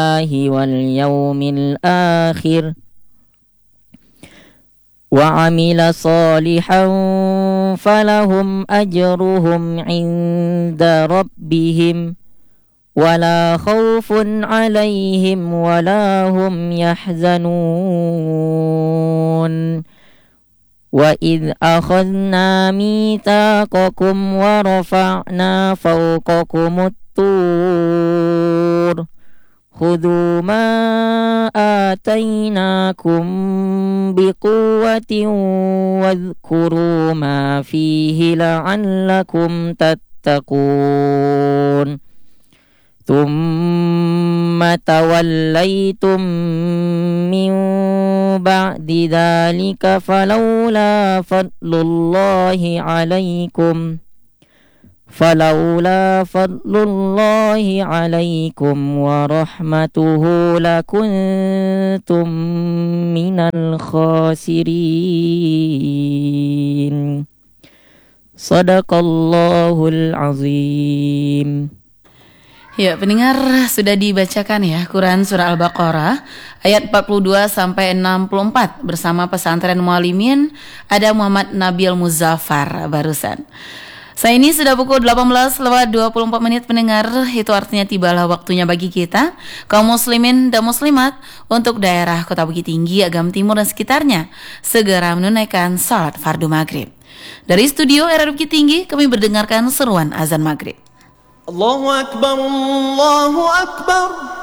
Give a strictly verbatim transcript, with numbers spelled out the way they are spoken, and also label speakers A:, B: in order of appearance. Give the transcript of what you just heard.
A: واليوم الآخر وعمل صالحا فلهم أجرهم عند ربهم ولا خوف عليهم ولا هم يحزنون وإذ أخذنا ميثاقكم ورفعنا فوقكم الطور خذوا ما آتيناكم بقوة واذكروا ما فيه لعلكم تتقون ثم توليتم من بعد ذلك فلولا فضل الله عليكم فلولا فضل الله عليكم ورحمته لكنتم من الخاسرين صدق الله العظيم.
B: Ya, pendengar, sudah dibacakan ya Quran surah Al-Baqarah ayat empat puluh dua sampai enam puluh empat bersama pesantren Mualimin ada Muhammad Nabil Muzaffar barusan. Saya ini sudah pukul delapan belas lewat dua puluh empat menit pendengar, itu artinya tibalah waktunya bagi kita kaum muslimin dan muslimat untuk daerah Kota Bukit Tinggi, Agam Timur dan sekitarnya segera menunaikan salat fardu maghrib. Dari studio R R Bukit Tinggi kami berdengarkan seruan azan maghrib.
C: Allahu Akbar, Allahu Akbar.